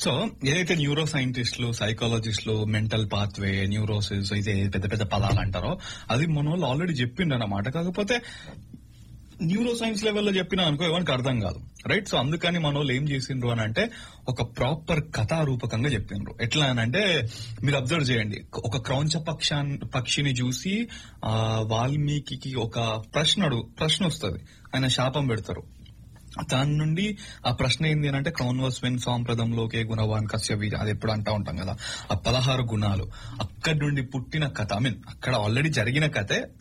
So ఏదైతే neuro సైంటిస్టులు, సైకాలజిస్టులు, mental pathway, neurosis, ఇదే పెద్ద పెద్ద పదాలు అంటారో అది మన వాళ్ళు ఆల్రెడీ చెప్పిండు అన్నమాట. కాకపోతే న్యూరో సైన్స్ లెవెల్లో చెప్పినా అనుకో ఎవరికి అర్థం కాదు, రైట్? సో అందుకని మన వాళ్ళు ఏం చేసిండ్రు అని అంటే ఒక ప్రాపర్ కథారూపకంగా చెప్పిండ్రు. ఎట్లా అని అంటే మీరు అబ్జర్వ్ చేయండి, ఒక క్రౌంచ పక్షిని చూసి వాల్మీకి ఒక ప్రశ్న వస్తుంది, ఆయన శాపం పెడతారు. దాని నుండి ఆ ప్రశ్న ఏంది అని అంటే క్రౌన్వస్మిన్ సాంప్రదంలోకే గుణవాన్ కశ్యవీర్, అది ఎప్పుడు అంటా ఉంటాం కదా, ఆ 16 గుణాలు అక్కడి నుండి పుట్టిన కథ. ఐ మీన్ అక్కడ ఆల్రెడీ జరిగిన కథే,